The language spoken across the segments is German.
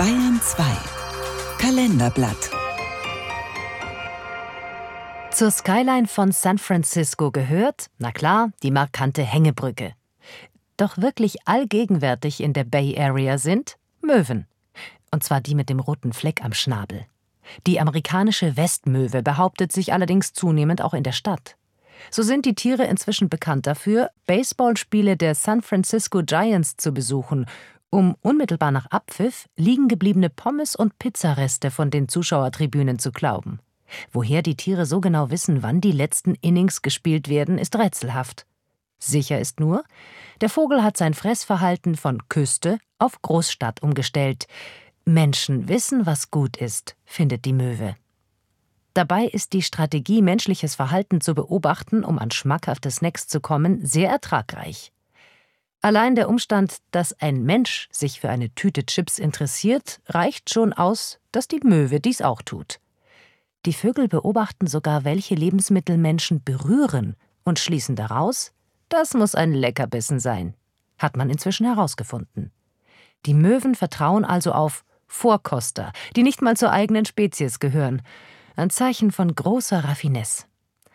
Bayern 2 Kalenderblatt. Zur Skyline von San Francisco gehört, na klar, die markante Hängebrücke. Doch wirklich allgegenwärtig in der Bay Area sind Möwen. Und zwar die mit dem roten Fleck am Schnabel. Die amerikanische Westmöwe behauptet sich allerdings zunehmend auch in der Stadt. So sind die Tiere inzwischen bekannt dafür, Baseballspiele der San Francisco Giants zu besuchen, um unmittelbar nach Abpfiff liegen gebliebene Pommes- und Pizzareste von den Zuschauertribünen zu klauben. Woher die Tiere so genau wissen, wann die letzten Innings gespielt werden, ist rätselhaft. Sicher ist nur, der Vogel hat sein Fressverhalten von Küste auf Großstadt umgestellt. Menschen wissen, was gut ist, findet die Möwe. Dabei ist die Strategie, menschliches Verhalten zu beobachten, um an schmackhafte Snacks zu kommen, sehr ertragreich. Allein der Umstand, dass ein Mensch sich für eine Tüte Chips interessiert, reicht schon aus, dass die Möwe dies auch tut. Die Vögel beobachten sogar, welche Lebensmittel Menschen berühren und schließen daraus, das muss ein Leckerbissen sein. Hat man inzwischen herausgefunden. Die Möwen vertrauen also auf Vorkoster, die nicht mal zur eigenen Spezies gehören. Ein Zeichen von großer Raffinesse.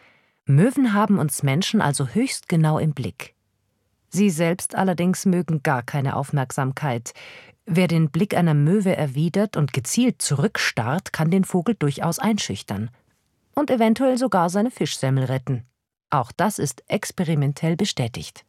Möwen haben uns Menschen also höchst genau im Blick. Sie selbst allerdings mögen gar keine Aufmerksamkeit. Wer den Blick einer Möwe erwidert und gezielt zurückstarrt, kann den Vogel durchaus einschüchtern. Und eventuell sogar seine Fischsemmel retten. Auch das ist experimentell bestätigt.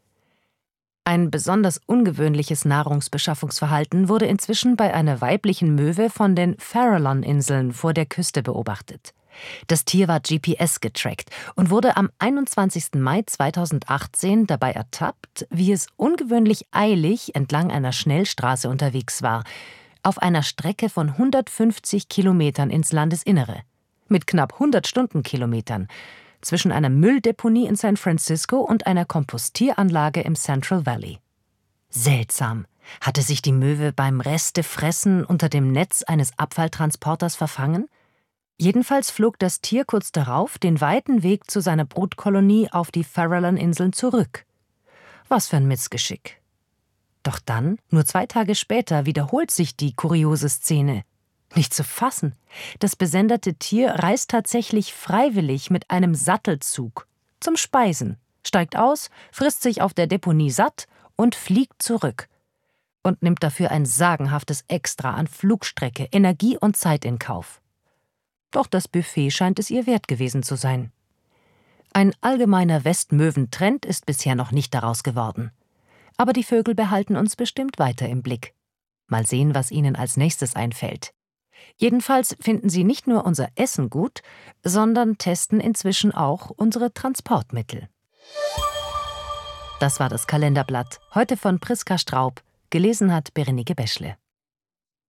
Ein besonders ungewöhnliches Nahrungsbeschaffungsverhalten wurde inzwischen bei einer weiblichen Möwe von den Farallon-Inseln vor der Küste beobachtet. Das Tier war GPS getrackt und wurde am 21. Mai 2018 dabei ertappt, wie es ungewöhnlich eilig entlang einer Schnellstraße unterwegs war, auf einer Strecke von 150 Kilometern ins Landesinnere, mit knapp 100 Stundenkilometern, zwischen einer Mülldeponie in San Francisco und einer Kompostieranlage im Central Valley. Seltsam. Hatte sich die Möwe beim Restefressen unter dem Netz eines Abfalltransporters verfangen? Jedenfalls flog das Tier kurz darauf den weiten Weg zu seiner Brutkolonie auf die Farallon-Inseln zurück. Was für ein Missgeschick. Doch dann, nur 2 Tage später, wiederholt sich die kuriose Szene. Nicht zu fassen. Das besendet Tier reist tatsächlich freiwillig mit einem Sattelzug zum Speisen, steigt aus, frisst sich auf der Deponie satt und fliegt zurück. Und nimmt dafür ein sagenhaftes Extra an Flugstrecke, Energie und Zeit in Kauf. Doch das Buffet scheint es ihr wert gewesen zu sein. Ein allgemeiner Westmöwentrend ist bisher noch nicht daraus geworden. Aber die Vögel behalten uns bestimmt weiter im Blick. Mal sehen, was ihnen als nächstes einfällt. Jedenfalls finden sie nicht nur unser Essen gut, sondern testen inzwischen auch unsere Transportmittel. Das war das Kalenderblatt, heute von Priska Straub, gelesen hat Berenike Beschle.